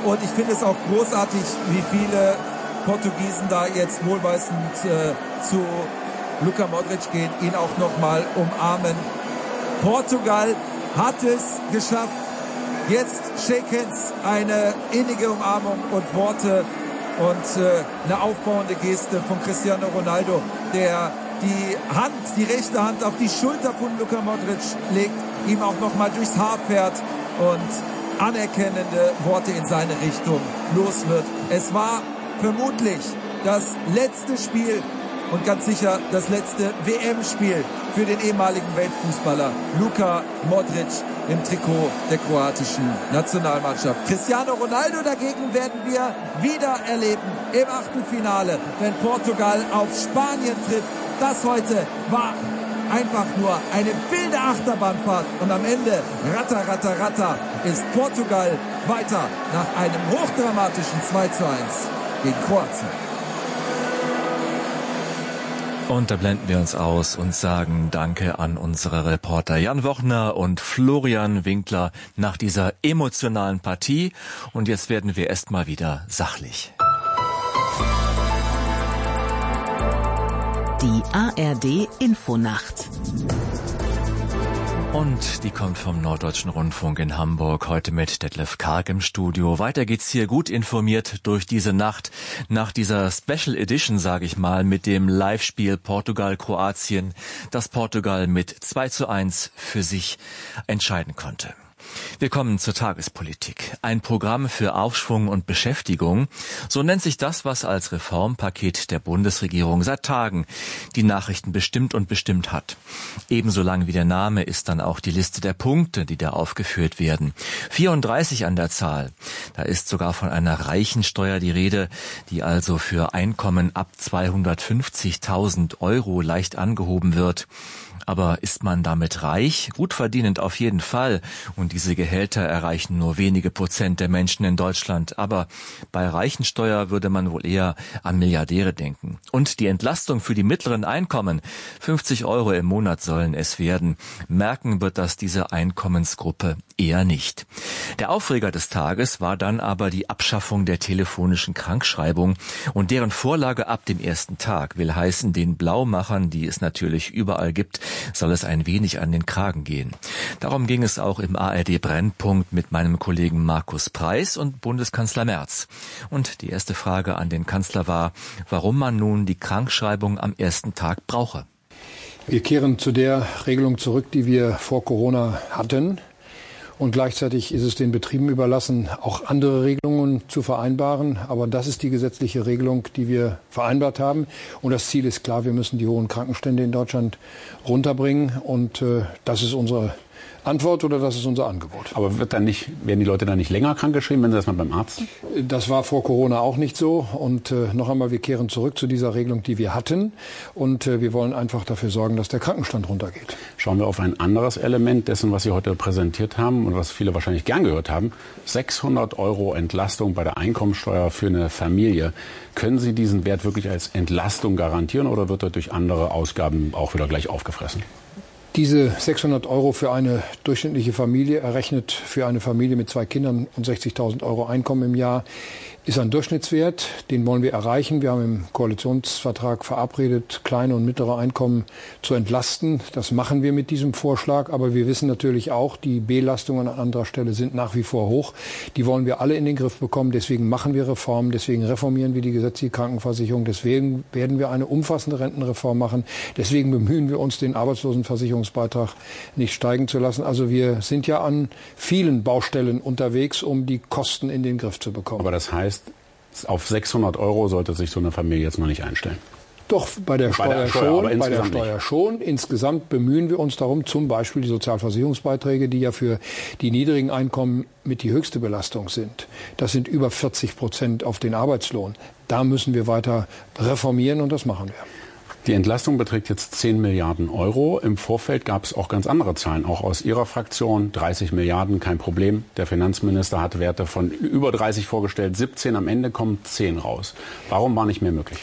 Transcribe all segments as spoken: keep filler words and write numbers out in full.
Und ich finde es auch großartig, wie viele Portugiesen da jetzt wohlweisend äh, zu Luka Modric gehen, ihn auch nochmal umarmen. Portugal hat es geschafft. Jetzt Shake Hands, eine innige Umarmung und Worte und äh, eine aufbauende Geste von Cristiano Ronaldo, der die Hand, die rechte Hand auf die Schulter von Luka Modric legt, ihm auch nochmal durchs Haar fährt und anerkennende Worte in seine Richtung los wird. Es war vermutlich das letzte Spiel und ganz sicher das letzte W M-Spiel für den ehemaligen Weltfußballer Luka Modric im Trikot der kroatischen Nationalmannschaft. Cristiano Ronaldo dagegen werden wir wieder erleben im Achtelfinale, wenn Portugal auf Spanien trifft. Das heute war einfach nur eine wilde Achterbahnfahrt und am Ende, ratter, ratter, ratter, ist Portugal weiter nach einem hochdramatischen zwei zu eins gegen Kroatien. Und da blenden wir uns aus und sagen Danke an unsere Reporter Jan Wochner und Florian Winkler nach dieser emotionalen Partie. Und jetzt werden wir erstmal wieder sachlich. Die A R D Infonacht. Und die kommt vom Norddeutschen Rundfunk in Hamburg, heute mit Detlef Karg im Studio. Weiter geht's hier gut informiert durch diese Nacht, nach dieser Special Edition, sage ich mal, mit dem Live-Spiel Portugal-Kroatien, das Portugal mit zwei zu eins für sich entscheiden konnte. Wir kommen zur Tagespolitik. Ein Programm für Aufschwung und Beschäftigung. So nennt sich das, was als Reformpaket der Bundesregierung seit Tagen die Nachrichten bestimmt und bestimmt hat. Ebenso lang wie der Name ist dann auch die Liste der Punkte, die da aufgeführt werden. vierunddreißig an der Zahl. Da ist sogar von einer Reichensteuer die Rede, die also für Einkommen ab zweihundertfünfzigtausend Euro leicht angehoben wird. Aber ist man damit reich? Gut verdienend auf jeden Fall. Und diese Gehälter erreichen nur wenige Prozent der Menschen in Deutschland. Aber bei Reichensteuer würde man wohl eher an Milliardäre denken. Und die Entlastung für die mittleren Einkommen, fünfzig Euro im Monat sollen es werden. Merken wird das diese Einkommensgruppe eher nicht. Der Aufreger des Tages war dann aber die Abschaffung der telefonischen Krankschreibung. Und deren Vorlage ab dem ersten Tag will heißen, den Blaumachern, die es natürlich überall gibt, soll es ein wenig an den Kragen gehen. Darum ging es auch im A R D Brennpunkt mit meinem Kollegen Markus Preis und Bundeskanzler Merz. Und die erste Frage an den Kanzler war, warum man nun die Krankschreibung am ersten Tag brauche. Wir kehren zu der Regelung zurück, die wir vor Corona hatten. Und gleichzeitig ist es den Betrieben überlassen, auch andere Regelungen zu vereinbaren. Aber das ist die gesetzliche Regelung, die wir vereinbart haben. Und das Ziel ist klar, wir müssen die hohen Krankenstände in Deutschland runterbringen. Und äh, das ist unsere Antwort oder das ist unser Angebot. Aber wird dann nicht, werden die Leute dann nicht länger krankgeschrieben, wenn sie das mal beim Arzt? Das war vor Corona auch nicht so. Und äh, noch einmal, wir kehren zurück zu dieser Regelung, die wir hatten. Und äh, wir wollen einfach dafür sorgen, dass der Krankenstand runtergeht. Schauen wir auf ein anderes Element dessen, was Sie heute präsentiert haben und was viele wahrscheinlich gern gehört haben. sechshundert Euro Entlastung bei der Einkommensteuer für eine Familie. Können Sie diesen Wert wirklich als Entlastung garantieren oder wird er durch andere Ausgaben auch wieder gleich aufgefressen? Diese sechshundert Euro für eine durchschnittliche Familie, errechnet für eine Familie mit zwei Kindern und sechzigtausend Euro Einkommen im Jahr, ist ein Durchschnittswert. Den wollen wir erreichen. Wir haben im Koalitionsvertrag verabredet, kleine und mittlere Einkommen zu entlasten. Das machen wir mit diesem Vorschlag. Aber wir wissen natürlich auch, die Belastungen an anderer Stelle sind nach wie vor hoch. Die wollen wir alle in den Griff bekommen. Deswegen machen wir Reformen. Deswegen reformieren wir die gesetzliche Krankenversicherung. Deswegen werden wir eine umfassende Rentenreform machen. Deswegen bemühen wir uns, den Arbeitslosenversicherungsbeitrag nicht steigen zu lassen. Also wir sind ja an vielen Baustellen unterwegs, um die Kosten in den Griff zu bekommen. Aber das heißt, auf sechshundert Euro sollte sich so eine Familie jetzt noch nicht einstellen. Doch, bei der Steuer, bei der Steuer schon. Bei der Steuer nicht. schon. Insgesamt bemühen wir uns darum, zum Beispiel die Sozialversicherungsbeiträge, die ja für die niedrigen Einkommen mit die höchste Belastung sind. Das sind über vierzig Prozent auf den Arbeitslohn. Da müssen wir weiter reformieren und das machen wir. Die Entlastung beträgt jetzt zehn Milliarden Euro. Im Vorfeld gab es auch ganz andere Zahlen, auch aus Ihrer Fraktion. dreißig Milliarden, kein Problem. Der Finanzminister hat Werte von über dreißig vorgestellt, siebzehn, am Ende kommen zehn raus. Warum war nicht mehr möglich?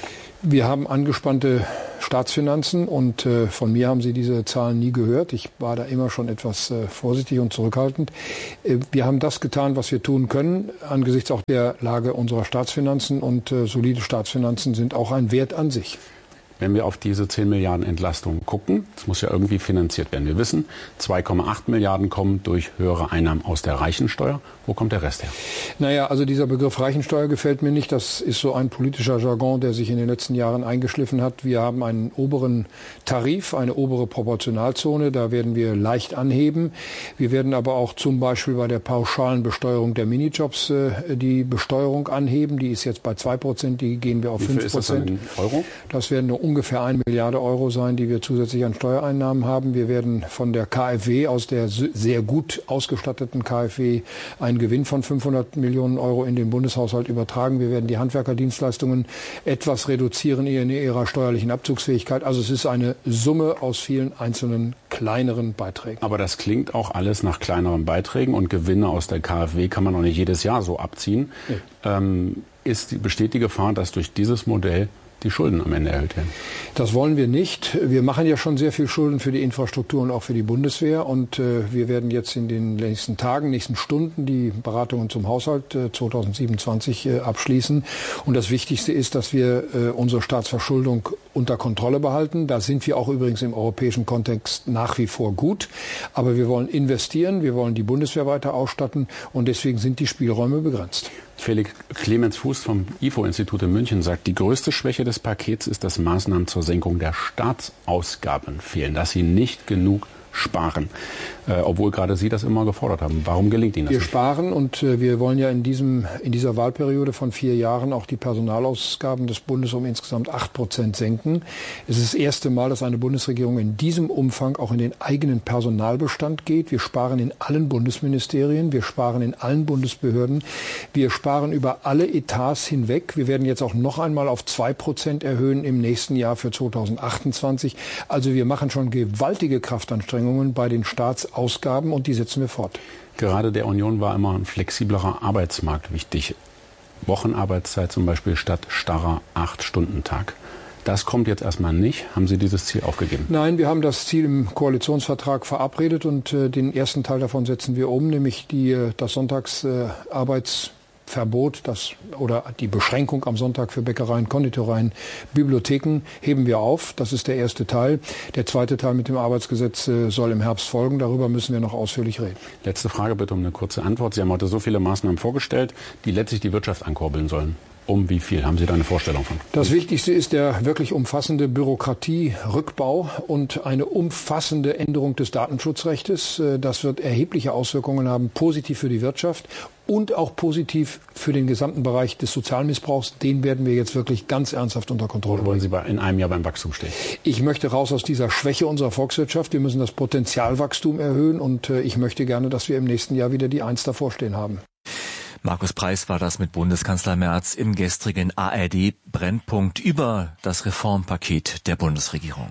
Wir haben angespannte Staatsfinanzen und äh, von mir haben Sie diese Zahlen nie gehört. Ich war da immer schon etwas äh, vorsichtig und zurückhaltend. Äh, wir haben das getan, was wir tun können, angesichts auch der Lage unserer Staatsfinanzen, und äh, solide Staatsfinanzen sind auch ein Wert an sich. Wenn wir auf diese zehn Milliarden Entlastung gucken, das muss ja irgendwie finanziert werden. Wir wissen, zwei Komma acht Milliarden kommen durch höhere Einnahmen aus der Reichensteuer. Wo kommt der Rest her? Naja, also dieser Begriff Reichensteuer gefällt mir nicht. Das ist so ein politischer Jargon, der sich in den letzten Jahren eingeschliffen hat. Wir haben einen oberen Tarif, eine obere Proportionalzone. Da werden wir leicht anheben. Wir werden aber auch zum Beispiel bei der pauschalen Besteuerung der Minijobs äh, die Besteuerung anheben. Die ist jetzt bei zwei Prozent, die gehen wir auf fünf Prozent. Wie viel ist das dann in Euro? Das werden nur ungefähr eine Milliarde Euro sein, die wir zusätzlich an Steuereinnahmen haben. Wir werden von der K f W, aus der sehr gut ausgestatteten K f W, einen Gewinn von fünfhundert Millionen Euro in den Bundeshaushalt übertragen. Wir werden die Handwerkerdienstleistungen etwas reduzieren in ihrer steuerlichen Abzugsfähigkeit. Also es ist eine Summe aus vielen einzelnen kleineren Beiträgen. Aber das klingt auch alles nach kleineren Beiträgen, und Gewinne aus der K f W kann man auch nicht jedes Jahr so abziehen. Nee. Ähm, ist, besteht die Gefahr, dass durch dieses Modell die Schulden am Ende erhöht werden? Das wollen wir nicht. Wir machen ja schon sehr viel Schulden für die Infrastruktur und auch für die Bundeswehr. Und äh, wir werden jetzt in den nächsten Tagen, nächsten Stunden die Beratungen zum Haushalt äh, zweitausendsiebenundzwanzig äh, abschließen. Und das Wichtigste ist, dass wir äh, unsere Staatsverschuldung unter Kontrolle behalten. Da sind wir auch übrigens im europäischen Kontext nach wie vor gut. Aber wir wollen investieren, wir wollen die Bundeswehr weiter ausstatten, und deswegen sind die Spielräume begrenzt. Felix Clemens Fuß vom I F O-Institut in München sagt, die größte Schwäche des Pakets ist, dass Maßnahmen zur Senkung der Staatsausgaben fehlen, dass sie nicht genug sparen, äh, obwohl gerade Sie das immer gefordert haben. Warum gelingt Ihnen das Wir nicht? sparen, und äh, wir wollen ja in diesem in dieser Wahlperiode von vier Jahren auch die Personalausgaben des Bundes um insgesamt acht Prozent senken. Es ist das erste Mal, dass eine Bundesregierung in diesem Umfang auch in den eigenen Personalbestand geht. Wir sparen in allen Bundesministerien, wir sparen in allen Bundesbehörden, wir sparen über alle Etats hinweg. Wir werden jetzt auch noch einmal auf zwei Prozent erhöhen im nächsten Jahr für zweitausendachtundzwanzig. Also wir machen schon gewaltige Kraftanstrengungen bei den Staatsausgaben, und die setzen wir fort. Gerade der Union war immer ein flexiblerer Arbeitsmarkt wichtig. Wochenarbeitszeit zum Beispiel statt starrer acht-Stunden-Tag. Das kommt jetzt erstmal nicht. Haben Sie dieses Ziel aufgegeben? Nein, wir haben das Ziel im Koalitionsvertrag verabredet, und äh, den ersten Teil davon setzen wir um, nämlich die, äh, das Sonntagsarbeits Verbot, das oder die Beschränkung am Sonntag für Bäckereien, Konditoreien, Bibliotheken heben wir auf. Das ist der erste Teil. Der zweite Teil mit dem Arbeitsgesetz äh, soll im Herbst folgen. Darüber müssen wir noch ausführlich reden. Letzte Frage bitte um eine kurze Antwort. Sie haben heute so viele Maßnahmen vorgestellt, die letztlich die Wirtschaft ankurbeln sollen. Um wie viel? Haben Sie da eine Vorstellung von? Das Wichtigste ist der wirklich umfassende Bürokratierückbau und eine umfassende Änderung des Datenschutzrechts. Das wird erhebliche Auswirkungen haben, positiv für die Wirtschaft und auch positiv für den gesamten Bereich des Sozialmissbrauchs. Den werden wir jetzt wirklich ganz ernsthaft unter Kontrolle bringen. Wollen Sie in einem Jahr beim Wachstum stehen? Ich möchte raus aus dieser Schwäche unserer Volkswirtschaft. Wir müssen das Potenzialwachstum erhöhen, und ich möchte gerne, dass wir im nächsten Jahr wieder die Eins davor stehen haben. Markus Preis war das mit Bundeskanzler Merz im gestrigen A R D Brennpunkt über das Reformpaket der Bundesregierung.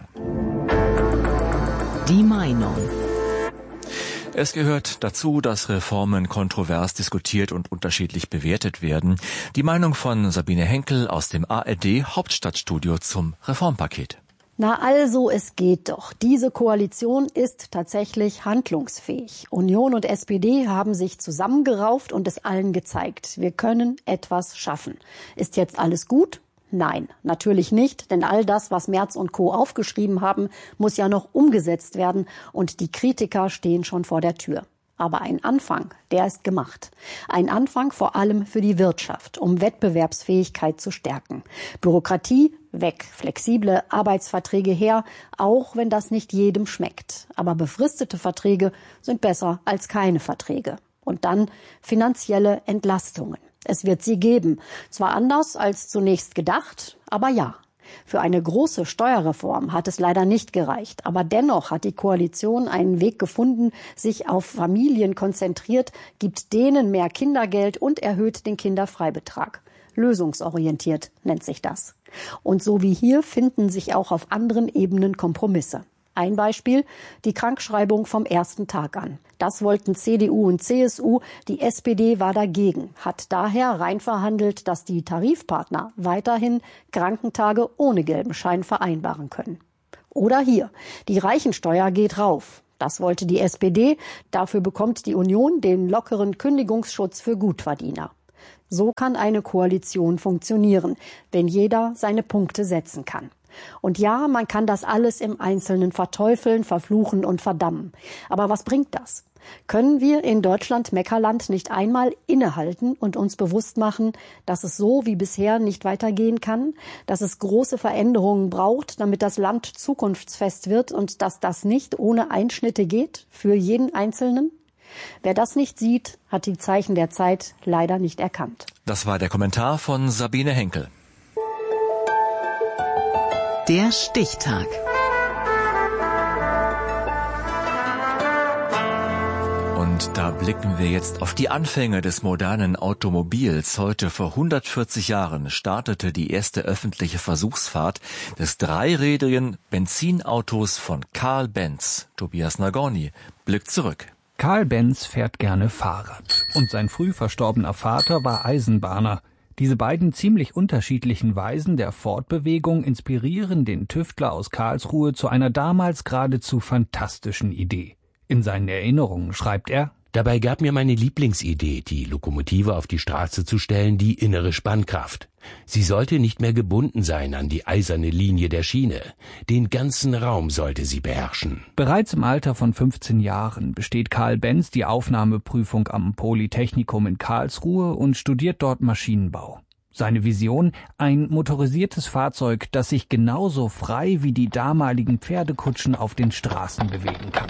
Die Meinung. Es gehört dazu, dass Reformen kontrovers diskutiert und unterschiedlich bewertet werden. Die Meinung von Sabine Henkel aus dem A R D Hauptstadtstudio zum Reformpaket. Na also, es geht doch. Diese Koalition ist tatsächlich handlungsfähig. Union und S P D haben sich zusammengerauft und es allen gezeigt. Wir können etwas schaffen. Ist jetzt alles gut? Nein, natürlich nicht, denn all das, was Merz und Co. aufgeschrieben haben, muss ja noch umgesetzt werden, und die Kritiker stehen schon vor der Tür. Aber ein Anfang, der ist gemacht. Ein Anfang vor allem für die Wirtschaft, um Wettbewerbsfähigkeit zu stärken. Bürokratie weg, flexible Arbeitsverträge her, auch wenn das nicht jedem schmeckt. Aber befristete Verträge sind besser als keine Verträge. Und dann finanzielle Entlastungen. Es wird sie geben. Zwar anders als zunächst gedacht, aber ja. Für eine große Steuerreform hat es leider nicht gereicht. Aber dennoch hat die Koalition einen Weg gefunden, sich auf Familien konzentriert, gibt denen mehr Kindergeld und erhöht den Kinderfreibetrag. Lösungsorientiert nennt sich das. Und so wie hier finden sich auch auf anderen Ebenen Kompromisse. Ein Beispiel, die Krankschreibung vom ersten Tag an. Das wollten C D U und C S U, die S P D war dagegen, hat daher reinverhandelt, dass die Tarifpartner weiterhin Krankentage ohne gelben Schein vereinbaren können. Oder hier, die Reichensteuer geht rauf. Das wollte die S P D, dafür bekommt die Union den lockeren Kündigungsschutz für Gutverdiener. So kann eine Koalition funktionieren, wenn jeder seine Punkte setzen kann. Und ja, man kann das alles im Einzelnen verteufeln, verfluchen und verdammen. Aber was bringt das? Können wir in Deutschland-Meckerland nicht einmal innehalten und uns bewusst machen, dass es so wie bisher nicht weitergehen kann, dass es große Veränderungen braucht, damit das Land zukunftsfest wird und dass das nicht ohne Einschnitte geht für jeden Einzelnen? Wer das nicht sieht, hat die Zeichen der Zeit leider nicht erkannt. Das war der Kommentar von Sabine Henkel. Der Stichtag. Und da blicken wir jetzt auf die Anfänge des modernen Automobils. Heute vor hundertvierzig Jahren startete die erste öffentliche Versuchsfahrt des dreirädrigen Benzinautos von Carl Benz. Tobias Nagorny blickt zurück. Carl Benz fährt gerne Fahrrad und sein früh verstorbener Vater war Eisenbahner. Diese beiden ziemlich unterschiedlichen Weisen der Fortbewegung inspirieren den Tüftler aus Karlsruhe zu einer damals geradezu fantastischen Idee. In seinen Erinnerungen schreibt er: Dabei gab mir meine Lieblingsidee, die Lokomotive auf die Straße zu stellen, die innere Spannkraft. Sie sollte nicht mehr gebunden sein an die eiserne Linie der Schiene. Den ganzen Raum sollte sie beherrschen. Bereits im Alter von fünfzehn Jahren besteht Carl Benz die Aufnahmeprüfung am Polytechnikum in Karlsruhe und studiert dort Maschinenbau. Seine Vision: ein motorisiertes Fahrzeug, das sich genauso frei wie die damaligen Pferdekutschen auf den Straßen bewegen kann.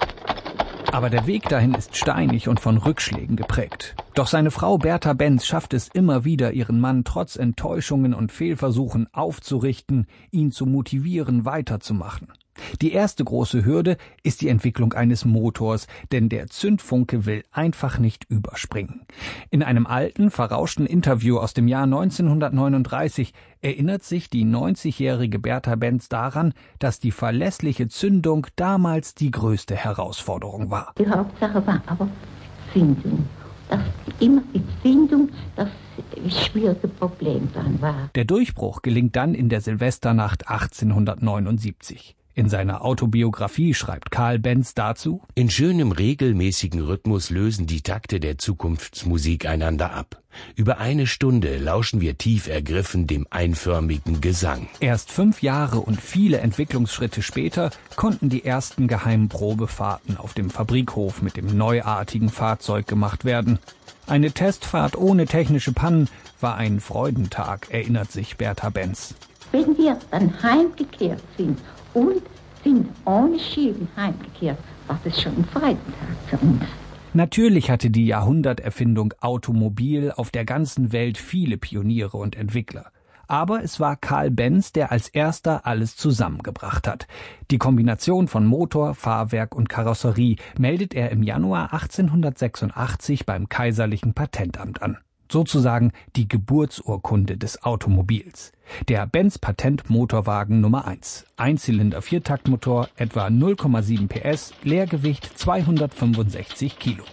Aber der Weg dahin ist steinig und von Rückschlägen geprägt. Doch seine Frau Bertha Benz schafft es immer wieder, ihren Mann trotz Enttäuschungen und Fehlversuchen aufzurichten, ihn zu motivieren, weiterzumachen. Die erste große Hürde ist die Entwicklung eines Motors, denn der Zündfunke will einfach nicht überspringen. In einem alten, verrauschten Interview aus dem Jahr neunzehnhundertneununddreißig erinnert sich die neunzigjährige Bertha Benz daran, dass die verlässliche Zündung damals die größte Herausforderung war. Die Hauptsache war aber Zündung. Dass immer die Zündung das schwierige Problem dann war. Der Durchbruch gelingt dann in der Silvesternacht achtzehnhundertneunundsiebzig. In seiner Autobiografie schreibt Carl Benz dazu: In schönem regelmäßigen Rhythmus lösen die Takte der Zukunftsmusik einander ab. Über eine Stunde lauschen wir tief ergriffen dem einförmigen Gesang. Erst fünf Jahre und viele Entwicklungsschritte später konnten die ersten geheimen Probefahrten auf dem Fabrikhof mit dem neuartigen Fahrzeug gemacht werden. Eine Testfahrt ohne technische Pannen war ein Freudentag, erinnert sich Bertha Benz. Wenn wir dann heimgekehrt sind und sind ohne Schieben heimgekehrt, war das schon ein Freudentag für uns. Natürlich hatte die Jahrhunderterfindung Automobil auf der ganzen Welt viele Pioniere und Entwickler. Aber es war Carl Benz, der als erster alles zusammengebracht hat. Die Kombination von Motor, Fahrwerk und Karosserie meldet er im Januar achtzehnhundertsechsundachtzig beim Kaiserlichen Patentamt an. Sozusagen die Geburtsurkunde des Automobils. Der Benz Patentmotorwagen Nummer eins. Einzylinder-Viertaktmotor, etwa null Komma sieben P S, Leergewicht zweihundertfünfundsechzig Kilo.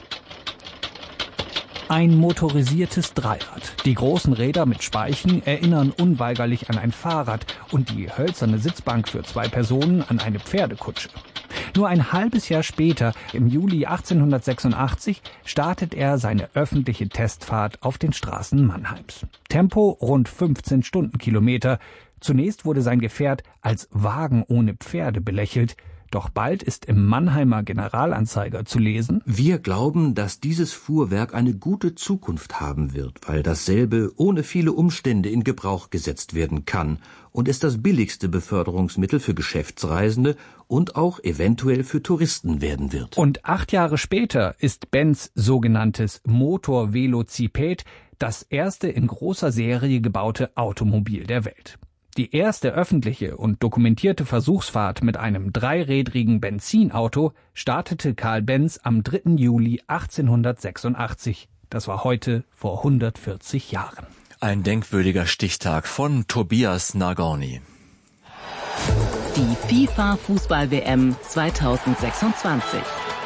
Ein motorisiertes Dreirad. Die großen Räder mit Speichen erinnern unweigerlich an ein Fahrrad und die hölzerne Sitzbank für zwei Personen an eine Pferdekutsche. Nur ein halbes Jahr später, im Juli achtzehnhundertsechsundachtzig, startet er seine öffentliche Testfahrt auf den Straßen Mannheims. Tempo rund fünfzehn Stundenkilometer. Zunächst wurde sein Gefährt als Wagen ohne Pferde belächelt. Doch bald ist im Mannheimer Generalanzeiger zu lesen: Wir glauben, dass dieses Fuhrwerk eine gute Zukunft haben wird, weil dasselbe ohne viele Umstände in Gebrauch gesetzt werden kann und es das billigste Beförderungsmittel für Geschäftsreisende und auch eventuell für Touristen werden wird. Und acht Jahre später ist Benz sogenanntes Motor-Velociped das erste in großer Serie gebaute Automobil der Welt. Die erste öffentliche und dokumentierte Versuchsfahrt mit einem dreirädrigen Benzinauto startete Carl Benz am dritten Juli achtzehnhundertsechsundachtzig. Das war heute vor hundertvierzig Jahren. Ein denkwürdiger Stichtag von Tobias Nagorny. Die FIFA Fußball-W M zweitausendsechsundzwanzig.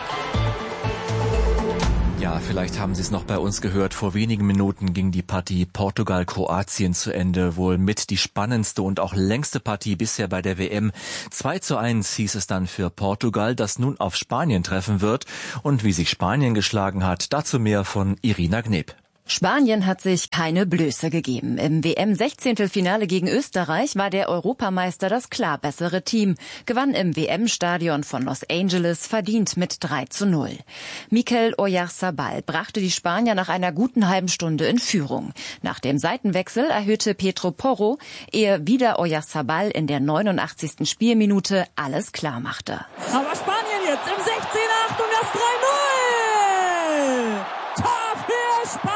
Ja, vielleicht haben Sie es noch bei uns gehört. Vor wenigen Minuten ging die Partie Portugal-Kroatien zu Ende. Wohl mit die spannendste und auch längste Partie bisher bei der W M. zwei zu eins hieß es dann für Portugal, das nun auf Spanien treffen wird. Und wie sich Spanien geschlagen hat, dazu mehr von Irina Gneb. Spanien hat sich keine Blöße gegeben. Im W M-Sechzehntelfinale gegen Österreich war der Europameister das klar bessere Team, gewann im W M-Stadion von Los Angeles verdient mit drei zu null. Mikel Oyarzabal brachte die Spanier nach einer guten halben Stunde in Führung. Nach dem Seitenwechsel erhöhte Pedro Porro, ehe wieder Oyarzabal in der neunundachtzigsten Spielminute alles klar machte. Aber Spanien jetzt im sechzehn acht und das drei null! Tor für Spanien!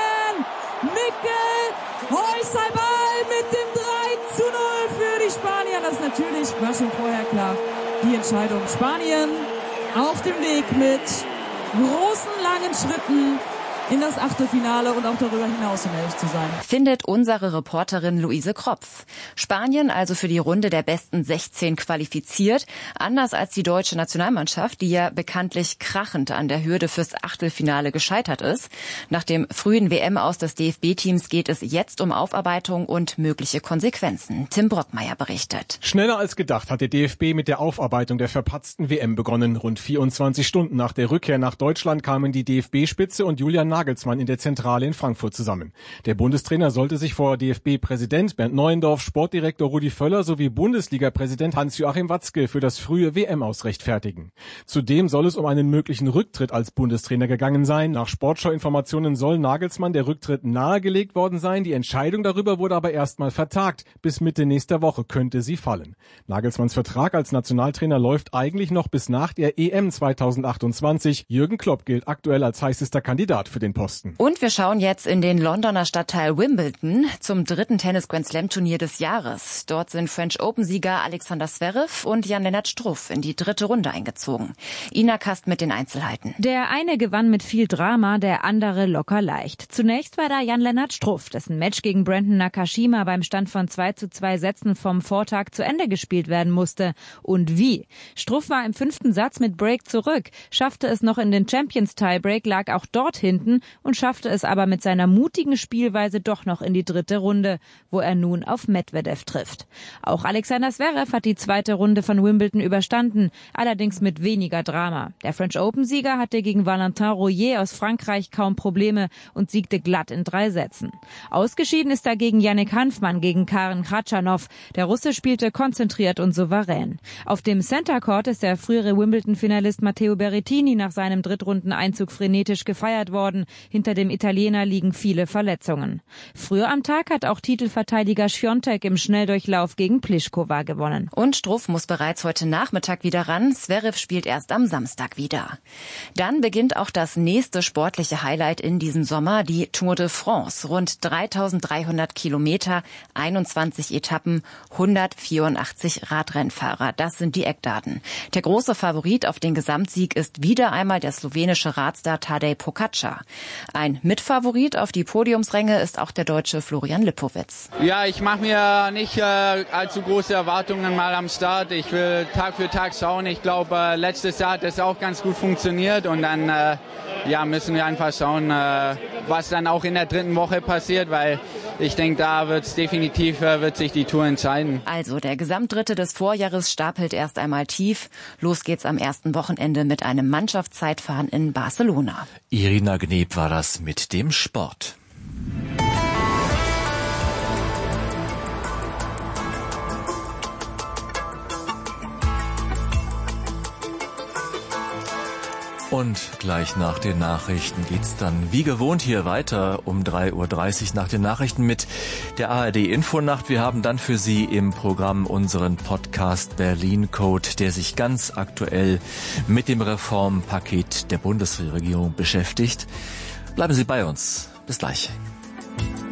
Mikel Oyarzabal mit dem drei zu null für die Spanier. Das ist natürlich, war schon vorher klar, die Entscheidung. Spanien auf dem Weg mit großen, langen Schritten in das Achtelfinale und auch darüber hinaus, um ehrlich zu sein. Findet unsere Reporterin Luise Kropf. Spanien also für die Runde der besten sechzehn qualifiziert, anders als die deutsche Nationalmannschaft, die ja bekanntlich krachend an der Hürde fürs Achtelfinale gescheitert ist. Nach dem frühen W M-Aus des D F B-Teams geht es jetzt um Aufarbeitung und mögliche Konsequenzen. Tim Brockmeier berichtet. Schneller als gedacht hat der D F B mit der Aufarbeitung der verpatzten W M begonnen. Rund vierundzwanzig Stunden nach der Rückkehr nach Deutschland kamen die D F B-Spitze und Julian Nagelsmann in der Zentrale in Frankfurt zusammen. Der Bundestrainer sollte sich vor D F B-Präsident Bernd Neuendorf, Sportdirektor Rudi Völler sowie Bundesliga-Präsident Hans-Joachim Watzke für das frühe W M-Aus rechtfertigen. Zudem soll es um einen möglichen Rücktritt als Bundestrainer gegangen sein. Nach Sportschau-Informationen soll Nagelsmann der Rücktritt nahegelegt worden sein. Die Entscheidung darüber wurde aber erstmal vertagt. Bis Mitte nächster Woche könnte sie fallen. Nagelsmanns Vertrag als Nationaltrainer läuft eigentlich noch bis nach der E M zweitausendachtundzwanzig. Jürgen Klopp gilt aktuell als heißester Kandidat für den Posten. Und wir schauen jetzt in den Londoner Stadtteil Wimbledon zum dritten Tennis-Grand-Slam-Turnier des Jahres. Dort sind French Open-Sieger Alexander Zverev und Jan-Lennart Struff in die dritte Runde eingezogen. Ina Kast mit den Einzelheiten. Der eine gewann mit viel Drama, der andere locker leicht. Zunächst war da Jan-Lennart Struff, dessen Match gegen Brandon Nakashima beim Stand von zwei zu zwei Sätzen vom Vortag zu Ende gespielt werden musste. Und wie? Struff war im fünften Satz mit Break zurück, schaffte es noch in den Champions-Tiebreak, lag auch dort hinten und schaffte es aber mit seiner mutigen Spielweise doch noch in die dritte Runde, wo er nun auf Medvedev trifft. Auch Alexander Zverev hat die zweite Runde von Wimbledon überstanden, allerdings mit weniger Drama. Der French Open-Sieger hatte gegen Valentin Royer aus Frankreich kaum Probleme und siegte glatt in drei Sätzen. Ausgeschieden ist dagegen Yannick Hanfmann gegen Karen Khachanov. Der Russe spielte konzentriert und souverän. Auf dem Center Court ist der frühere Wimbledon-Finalist Matteo Berrettini nach seinem Drittrundeneinzug frenetisch gefeiert worden. Hinter dem Italiener liegen viele Verletzungen. Früher am Tag hat auch Titelverteidiger Świątek im Schnelldurchlauf gegen Pliskova gewonnen. Und Struff muss bereits heute Nachmittag wieder ran. Zverev spielt erst am Samstag wieder. Dann beginnt auch das nächste sportliche Highlight in diesem Sommer, die Tour de France. Rund dreitausenddreihundert Kilometer, einundzwanzig Etappen, hundertvierundachtzig Radrennfahrer. Das sind die Eckdaten. Der große Favorit auf den Gesamtsieg ist wieder einmal der slowenische Radstar Tadej Pogačar. Ein Mitfavorit auf die Podiumsränge ist auch der Deutsche Florian Lipowitz. Ja, ich mache mir nicht äh, allzu große Erwartungen mal am Start. Ich will Tag für Tag schauen. Ich glaube, äh, letztes Jahr hat das auch ganz gut funktioniert. Und dann äh, ja, müssen wir einfach schauen, äh, was dann auch in der dritten Woche passiert, weil ich denke, da wird es definitiv, äh, wird sich die Tour entscheiden. Also der Gesamtdritte des Vorjahres stapelt erst einmal tief. Los geht's am ersten Wochenende mit einem Mannschaftszeitfahren in Barcelona. Irina Gneb war das mit dem Sport. Und gleich nach den Nachrichten geht's dann wie gewohnt hier weiter um drei Uhr dreißig nach den Nachrichten mit der A R D Infonacht. Wir haben dann für Sie im Programm unseren Podcast Berlin Code, der sich ganz aktuell mit dem Reformpaket der Bundesregierung beschäftigt. Bleiben Sie bei uns. Bis gleich.